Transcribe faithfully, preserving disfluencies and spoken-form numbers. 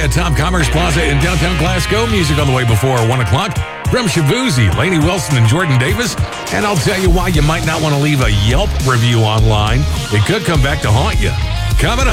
at Top Commerce Plaza in downtown Glasgow. Music on the way before one o'clock from Shabuzi, Lainey Wilson, and Jordan Davis. And I'll tell you why you might not want to leave a Yelp review online. It could come back to haunt you. Coming up.